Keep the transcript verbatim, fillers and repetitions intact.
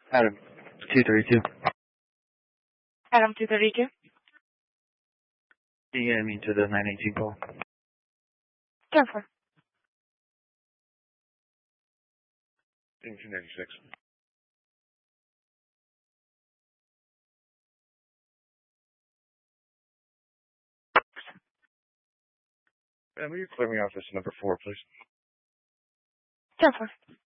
Adam, two thirty-two. Adam two thirty-two. Can you get me to the nine eighteen call? Jennifer. two ninety-six. Man, will you clear me off this number four, please? Jennifer.